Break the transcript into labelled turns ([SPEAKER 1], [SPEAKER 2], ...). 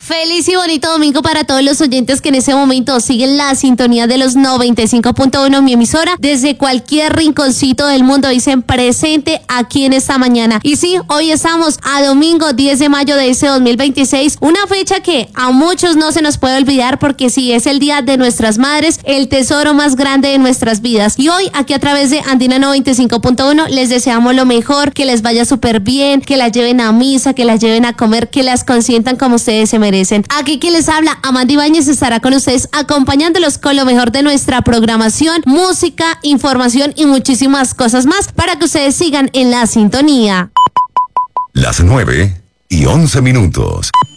[SPEAKER 1] Feliz y bonito domingo para todos los oyentes que en ese momento siguen la sintonía de los 95.1, mi emisora, desde cualquier rinconcito del mundo. Dicen presente aquí en esta mañana. Y sí, hoy estamos a domingo 10 de mayo de ese 2026, una fecha que a muchos no se nos puede olvidar porque sí, es el día de nuestras madres, el tesoro más grande de nuestras vidas. Y hoy aquí a través de Andina 95.1 les deseamos lo mejor, que les vaya súper bien, que las lleven a misa, que las lleven a comer, que las consientan como ustedes se merecen. Aquí quien les habla, Amanda Ibáñez, estará con ustedes acompañándolos con lo mejor de nuestra programación, música, información y muchísimas cosas más para que ustedes sigan en la sintonía.
[SPEAKER 2] Las 9:11.